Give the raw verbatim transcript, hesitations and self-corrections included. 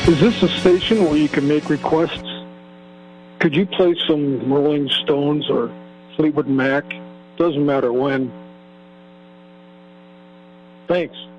Is this a station where you can make requests? Could you play some Rolling Stones or Fleetwood Mac? Doesn't matter when. Thanks.